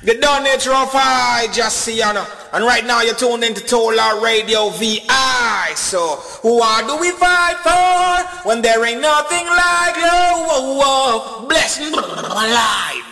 The Don Nature of I just see you know. And right now you're tuned into Tolar Radio VI. So who do we fight for when there ain't nothing like love? Bless life.